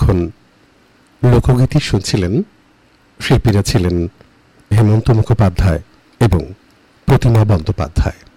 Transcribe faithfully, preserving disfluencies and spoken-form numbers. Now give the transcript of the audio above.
এতক্ষণ লোকগীতি শুনছিলেন। শিল্পীরা ছিলেন হেমন্ত মুখোপাধ্যায় এবং প্রতিমা বন্দ্যোপাধ্যায়।